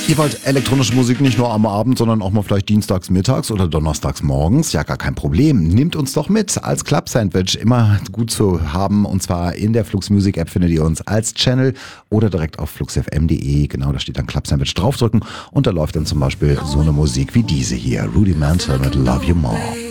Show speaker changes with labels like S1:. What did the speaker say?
S1: Ihr wollt elektronische Musik nicht nur am Abend, sondern auch mal vielleicht dienstags mittags oder donnerstags morgens? Ja, gar kein Problem. Nehmt uns doch mit als Club-Sandwich. Immer gut zu haben. Und zwar in der Flux Music App findet ihr uns als Channel oder direkt auf fluxfm.de. Genau, da steht dann Club-Sandwich draufdrücken. Und da läuft dann zum Beispiel so eine Musik wie diese hier. Rudimental mit Love You More.